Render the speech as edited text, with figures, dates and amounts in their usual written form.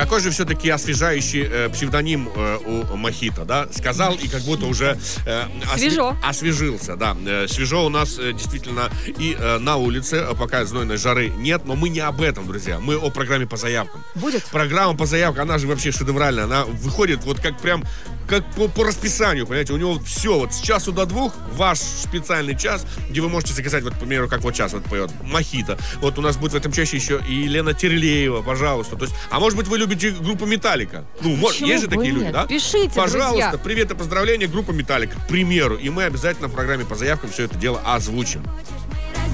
какой же все-таки освежающий псевдоним у Мохито, да? Сказал и как будто уже освежился, да. Свежо у нас действительно и на улице, пока знойной жары нет, но мы не об этом, друзья. Мы о программе по заявкам. Будет? Программа по заявкам, она же вообще шедевральная. Она выходит вот как прям как по расписанию, понимаете, у него все, вот с часу до 2 ваш специальный час, где вы можете заказать, вот, к примеру, как вот сейчас вот поет Мохито. Вот у нас будет в этом часе еще и Елена Терлеева, пожалуйста. То есть, а может быть, вы любите группу Металлика? Ну, есть же такие люди, да? Пишите, пожалуйста, друзья. привет и поздравления, группа Металлика, к примеру. И мы обязательно в программе по заявкам все это дело озвучим.